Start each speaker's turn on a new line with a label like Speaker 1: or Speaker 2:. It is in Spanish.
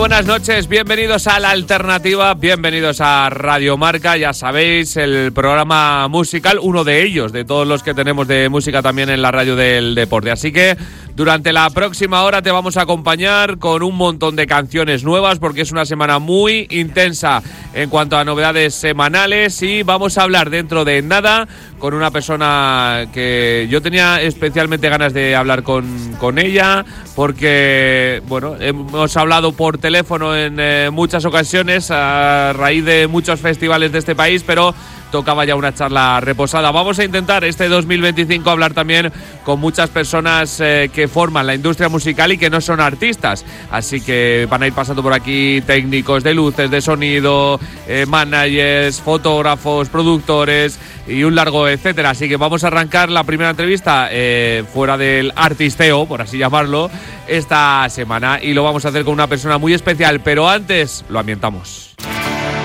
Speaker 1: buenas noches, bienvenidos a La Alternativa, bienvenidos a Radio Marca, ya sabéis, el programa musical, uno de ellos, de todos los que tenemos de música también en la radio del deporte. Así que durante la próxima hora te vamos a acompañar con un montón de canciones nuevas porque es una semana muy intensa en cuanto a novedades semanales y vamos a hablar dentro de nada con una persona que yo tenía especialmente ganas de hablar con ella porque, bueno, hemos hablado por teléfono en muchas ocasiones a raíz de muchos festivales de este país, pero tocaba ya una charla reposada. Vamos a intentar este 2025 hablar también con muchas personas que forman la industria musical y que no son artistas. Así que van a ir pasando por aquí técnicos de luces, de sonido, managers, fotógrafos, productores y un largo etcétera. Así que vamos a arrancar la primera entrevista fuera del artisteo, por así llamarlo, esta semana. Y lo vamos a hacer con una persona muy especial, pero antes lo ambientamos.